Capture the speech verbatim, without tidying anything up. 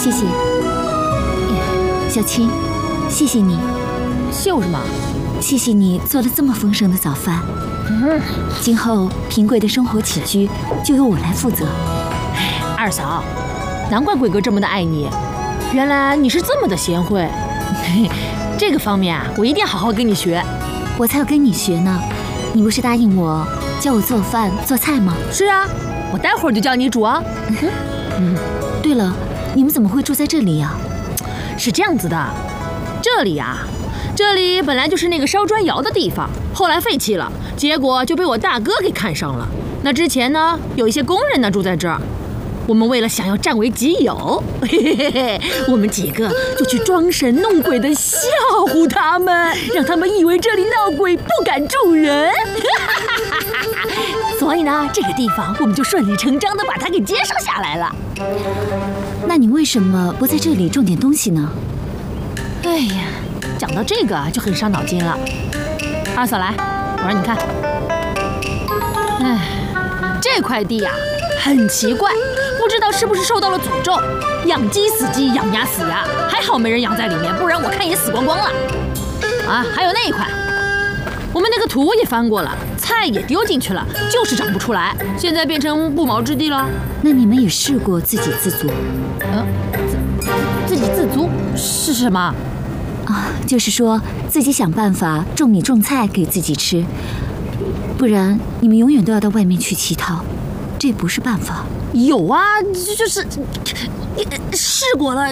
谢谢。小青，谢谢你。 谢我什么？ 谢谢你做了这么丰盛的早饭。 嗯， 今后平贵的生活起居就由我来负责。 二嫂，难怪贵哥这么的爱你，原来你是这么的贤惠。这个方面啊，我一定好好跟你学。 我才要跟你学呢。你不是答应我教我做饭做菜吗？ 是啊，我待会儿就教你煮啊。 嗯，对了，你们怎么会住在这里呀？ 是这样子的，这里呀、啊，这里本来就是那个烧砖窑的地方，后来废弃了，结果就被我大哥给看上了。那之前呢，有一些工人呢住在这儿。我们为了想要占为己有，嘿嘿嘿，我们几个就去装神弄鬼的吓唬他们，让他们以为这里闹鬼，不敢住人。所以呢，这个地方我们就顺理成章的把它给接收下来了。 那你为什么不在这里种点东西呢？ 哎呀，讲到这个就很伤脑筋了。二嫂来，我让你看。哎，这块地呀、啊，很奇怪。不知道是不是受到了诅咒，养鸡死鸡，养鸭死鸭，还好没人养在里面，不然我看也死光光了。啊，还有那一块，我们那个土也翻过了，菜也丢进去了，就是长不出来，现在变成不毛之地了。 那你们也试过自给自足？ 嗯，自自给自足是什么？ 啊，就是说自己想办法种米种菜给自己吃，不然你们永远都要到外面去乞讨，这不是办法。 有啊，就是试过了，